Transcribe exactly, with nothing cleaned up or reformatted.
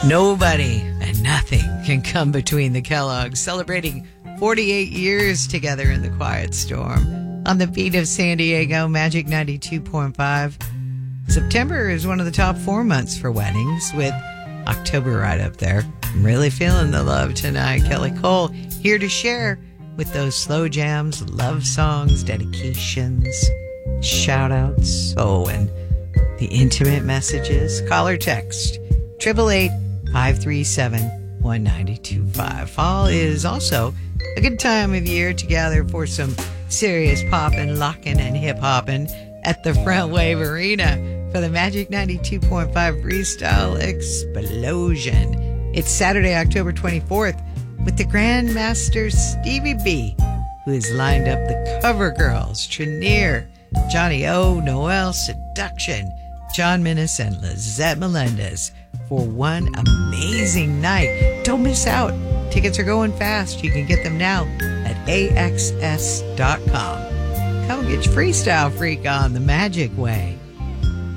Nobody and nothing can come between the Kellogg's, celebrating forty-eight years together in the quiet storm. On the beat of San Diego, Magic ninety-two point five. September is one of the top four months for weddings, with October right up there. I'm really feeling the love tonight. Kelly Cole here to share with those slow jams, love songs, dedications, shout-outs, oh, and the intimate messages. Call or text eight eight eight, five three seven, one nine two five. Fall is also a good time of year to gather for some serious poppin', lockin', and hip-hoppin' at the Front Wave Arena for the Magic ninety-two point five Freestyle Explosion. It's Saturday, October twenty-fourth, with the Grandmaster Stevie B, who has lined up the cover girls, Trinier, Johnny O, Noel Seduction, John Minnis, and Lizette Melendez for one amazing night. Don't miss out. Tickets are going fast. You can get them now at A X S dot com. Come get your freestyle freak on the Magic Way.